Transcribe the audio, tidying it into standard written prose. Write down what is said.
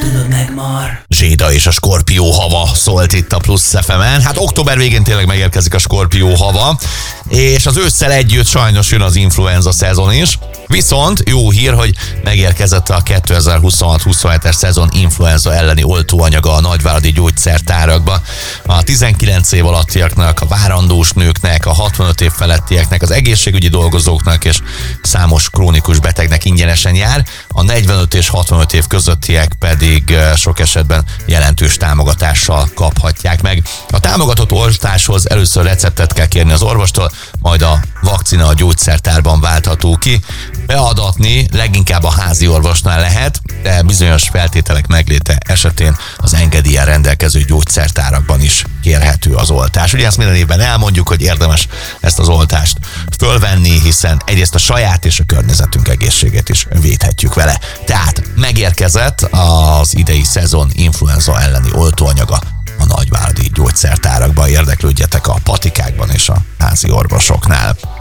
tudod meg, Mar. Zséda és a Skorpió hava szólt itt a Plusz FM-en. Hát október végén tényleg megérkezik a Skorpió hava, és az ősszel együtt sajnos jön az influenza szezon is. Viszont jó hír, hogy megérkezett a 2026-27-es szezon influenza elleni oltóanyaga a nagyváradi gyógyszertárakba. A 19 év alattiaknak, a várandós nőknek, a 65 év felettieknek, az egészségügyi dolgozóknak és számos krónikus betegnek ingyenesen jár, a 45 és 65 év közöttiek pedig sok esetben jelentős támogatással kaphatják meg. A támogatott oltáshoz először receptet kell kérni az orvostól, majd a vakcina a gyógyszertárban váltható ki. Beadatni leginkább a házi orvosnál lehet, de bizonyos feltételek megléte esetén az engedéllyel rendelkező gyógyszertárakban is kérhető az oltás. Ugye ezt minden évben elmondjuk, hogy érdemes ezt az oltást fölvenni, hiszen egyrészt a saját és a környezetünk egészségét is védhetjük vele. Tehát megérkezett az idei szezon influenza elleni oltóanyaga a nagyváradi gyógyszertárakban. Érdeklődjetek a patikákban és a házi orvosoknál.